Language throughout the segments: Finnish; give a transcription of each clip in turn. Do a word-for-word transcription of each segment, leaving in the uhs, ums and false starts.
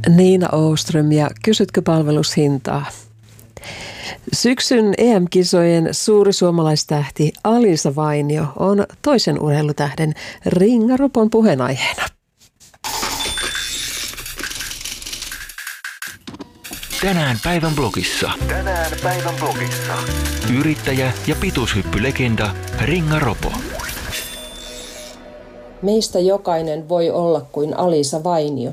Niina Åström ja kysytkö palvelushintaa? Syksyn E M-kisojen suuri suomalaistähti Alisa Vainio on toisen urheilutähden Ringa Ropon puheenaiheena. Tänään päivän blogissa. Tänään päivän blogissa. Yrittäjä ja pituushyppylegenda Ringa Ropo. Meistä jokainen voi olla kuin Alisa Vainio.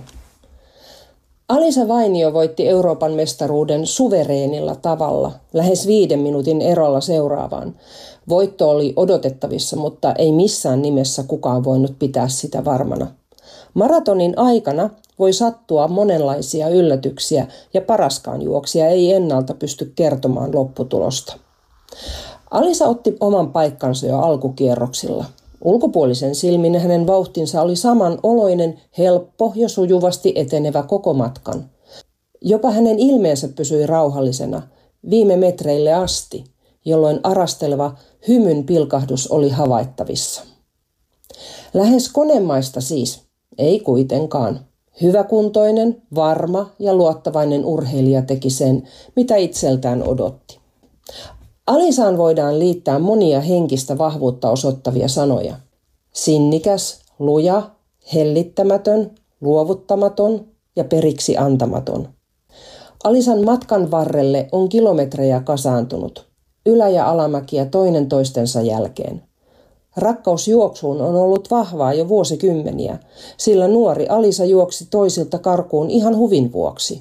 Alisa Vainio voitti Euroopan mestaruuden suvereenilla tavalla, lähes viiden minuutin erolla seuraavaan. Voitto oli odotettavissa, mutta ei missään nimessä kukaan voinut pitää sitä varmana. Maratonin aikana voi sattua monenlaisia yllätyksiä ja paraskaan juoksija ei ennalta pysty kertomaan lopputulosta. Alisa otti oman paikkansa jo alkukierroksilla. Ulkopuolisen silmin hänen vauhtinsa oli samanoloinen, helppo ja sujuvasti etenevä koko matkan. Jopa hänen ilmeensä pysyi rauhallisena viime metreille asti, jolloin arasteleva hymyn pilkahdus oli havaittavissa. Lähes konemaista siis, ei kuitenkaan. Hyväkuntoinen, varma ja luottavainen urheilija teki sen, mitä itseltään odotti. Alisaan voidaan liittää monia henkistä vahvuutta osoittavia sanoja. Sinnikäs, luja, hellittämätön, luovuttamaton ja periksi antamaton. Alisan matkan varrelle on kilometrejä kasaantunut, ylä- ja alamäkiä toinen toistensa jälkeen. Rakkaus juoksuun on ollut vahvaa jo vuosikymmeniä, sillä nuori Alisa juoksi toisilta karkuun ihan huvin vuoksi.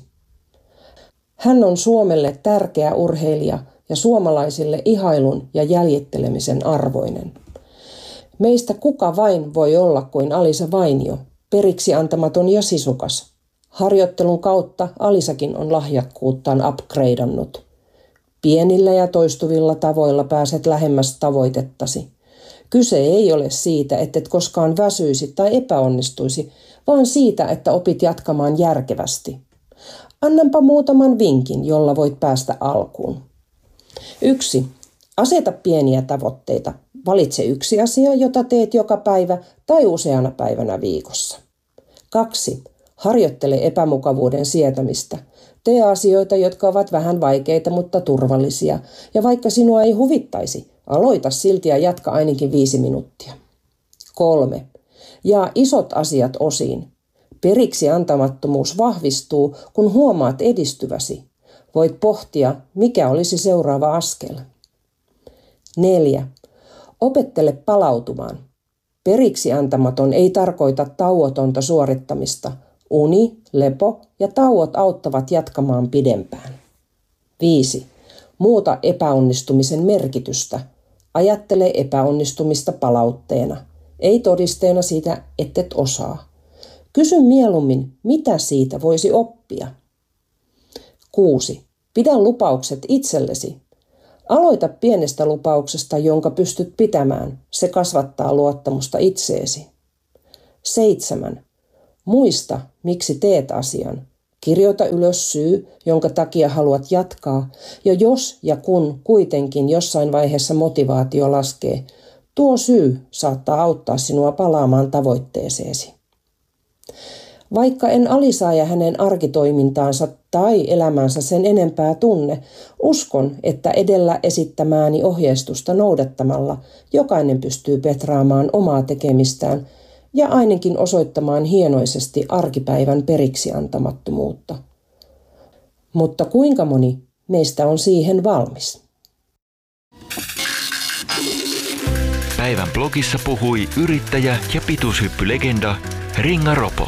Hän on Suomelle tärkeä urheilija ja suomalaisille ihailun ja jäljittelemisen arvoinen. Meistä kuka vain voi olla kuin Alisa Vainio, periksi antamaton ja sisukas. Harjoittelun kautta Alisakin on lahjakkuuttaan upgradeannut. Pienillä ja toistuvilla tavoilla pääset lähemmäs tavoitettasi. Kyse ei ole siitä, ettet koskaan väsyisi tai epäonnistuisi, vaan siitä, että opit jatkamaan järkevästi. Annanpa muutaman vinkin, jolla voit päästä alkuun. Yksi. Aseta pieniä tavoitteita. Valitse yksi asia, jota teet joka päivä tai useana päivänä viikossa. Kaksi. Harjoittele epämukavuuden sietämistä. Tee asioita, jotka ovat vähän vaikeita, mutta turvallisia. Ja vaikka sinua ei huvittaisi, aloita silti ja jatka ainakin viisi minuuttia. Kolme. Jaa isot asiat osiin. Periksi antamattomuus vahvistuu, kun huomaat edistyväsi. Voit pohtia, mikä olisi seuraava askel. Neljä. Opettele palautumaan. Periksi antamaton ei tarkoita tauotonta suorittamista. Uni, lepo ja tauot auttavat jatkamaan pidempään. Viisi. Muuta epäonnistumisen merkitystä. Ajattele epäonnistumista palautteena, ei todisteena siitä, ettet osaa. Kysy mieluummin, mitä siitä voisi oppia. Kuusi. Pidä lupaukset itsellesi. Aloita pienestä lupauksesta, jonka pystyt pitämään. Se kasvattaa luottamusta itseesi. Seitsemän. Muista, miksi teet asian. Kirjoita ylös syy, jonka takia haluat jatkaa, ja jos ja kun kuitenkin jossain vaiheessa motivaatio laskee, tuo syy saattaa auttaa sinua palaamaan tavoitteeseesi. Vaikka en Alisaa ja hänen arkitoimintaansa tai elämänsä sen enempää tunne, uskon, että edellä esittämääni ohjeistusta noudattamalla jokainen pystyy petraamaan omaa tekemistään ja ainakin osoittamaan hienoisesti arkipäivän periksi antamattomuutta. Mutta kuinka moni meistä on siihen valmis? Päivän blogissa puhui yrittäjä ja pituushyppylegenda Ringa Ropo.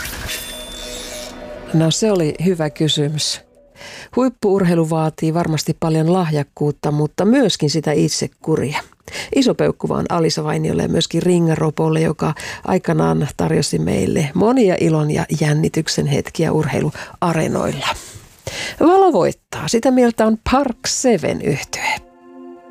No se oli hyvä kysymys. Huippu-urheilu vaatii varmasti paljon lahjakkuutta, mutta myöskin sitä itsekuria. Iso peukku vaan Alisa Vainiolle ja myöskin Ringa Ropolle, joka aikanaan tarjosi meille monia ilon ja jännityksen hetkiä urheiluareenoilla. Valo voittaa. Sitä mieltä on Park Seven -yhtye.